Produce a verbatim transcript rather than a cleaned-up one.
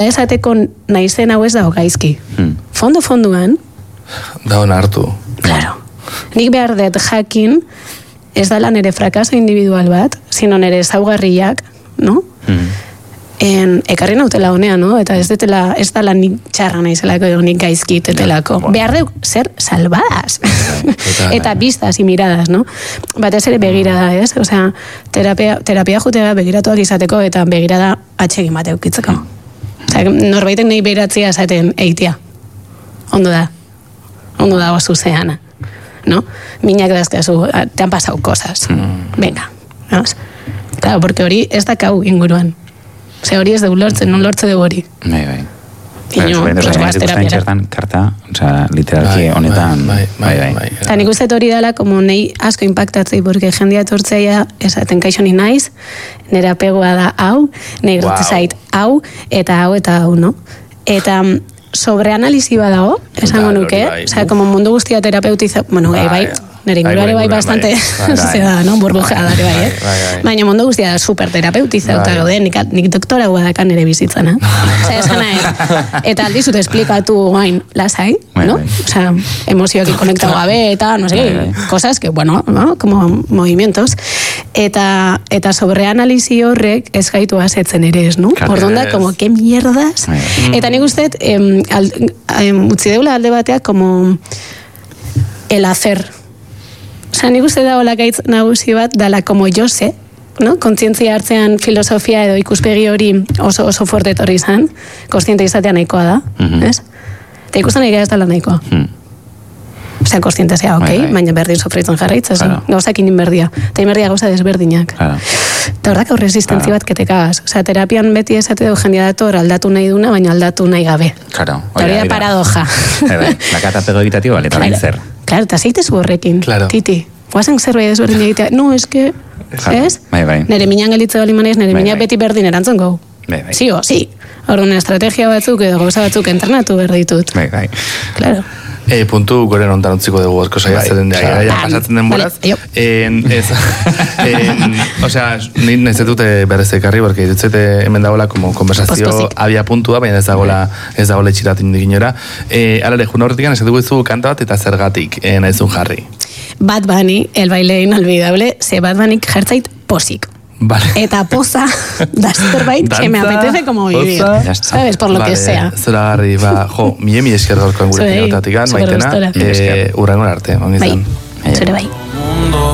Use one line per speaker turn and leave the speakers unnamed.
esateko naizen hau ez dago gaizki. Hmm. Fondo fonduan.
Da hon hartu.
Claro. Nik behar dut jakin, ez da lan ere frakaso individual bat, sino nere ezaugarriak, no? Hmm. En, ekarri nautela honea, no? Eta ez detela, ez da lan nik txarra naizelako, edo nik gaizki tetelako. Ja, bueno. Behar duk ser salvadas. Eta vistas y miradas, no? Batez ere begirada, ez? Osea, terapia, terapia jutea begiratuak izateko eta begirada atxegin bat eukitzeko. Osea, norbaitek nahi behiratzea esaten eitia. Ondo da. Ondo dago zuzeana. ¿No? Minak dazkazu, te han pasado cosas. Mm. Venga. ¿No? Claro, porque hori ez da kau inguruan. Ose hori ez dugu lortzen, non lortze dugu hori.
Bai, bai.
Ino, pues guaz terapiara.
Karta, osea, literalki honetan, bai, bai, bai.
Eta nik uste hori dela, como nahi asko impactatzei, porque jendia tortzeia, esaten kaixo ni naiz, nire apegoa da hau, nire wow. zait hau, eta hau, eta hau, no? Eta sobreanalizi badago, esango nuke, osea, como mundu guztia terapeutiza, bueno, bai, bai, nire inguruare bai bastante, zeda, no, burbujea dare bai, eh? Baina mundu guztia da superterapeutiza, eta gaude, nik doktora guadakan nire bizitzana. Osea, esana, eta aldizut esplikatu gain lasai, no? Osea, emozioak konektatu gabe, eta, no sé, cosas que, bueno, no, como movimientos, eta, eta sobreanalizi horrek ez gaitu asetzen ere ez, no? Orduan da, como, que mierdas? Eta nik uste, utzi deula alde bateak, como, el hacer. Osa, nik uste da olakaitz nagusi bat, dala como yo sé, no? Kontzientzia hartzean filosofia edo ikuspegi hori oso oso fuerte etorri izan, kontziente izatea nahikoa da, mm-hmm. ez? Eta ikusten egia ez dala nahikoa. Mm. Osea, kontziente zea, ok, bai, bai. Baina berdin sofritzen jarraitzaz, claro. Gauzak inberdia. Eta inberdia gauza desberdinak. Claro. Eta hordak hor resistentzi claro. bat ketekagaz. Osea, terapian beti esate du jendia dator aldatu nahi duna, baina aldatu nahi gabe.
Claro.
Eta hori da paradoja.
La kata pego egitatiba, bale, eta zer.
Claro, eta zeitezu horrekin, claro. Titi. Guazen zerbait desberdin egitea. No, eske, claro. Ez?
Bai, bai.
Nere minan gelitze bali manez, nere bai, minak bai. Beti berdin erantzun gau.
Bai, bai.
Sí o, sí. Orduan, estrategia batzuk edo gauza batzuk entrenatu berditut.
Bai, bai.
Claro.
E, puntu goren ontan utziko dugu asko saia zeren da, ja pasatzen den boraz. Osea, ni nezetute berrez ekarri, porque ditzete hemen dagoela como konversazio abia puntua, baina ez dagoela ez dagoela itxiratin diginora. Alare, juna horretik ez dugu izu kanta bat eta zergatik nahizun jarri.
Bad Bunny, el baile inolvidable, ze Bad Bunnyk jertzait posik.
Vale.
Eta poza da zerbait que me apetece como vivir. ¿Sabes? Por lo vale, que sea.
Zora garri, ba, jo, mie mi esker gorkoan gure pilotatik, maitena, urrengon arte.
Bai, zure bai.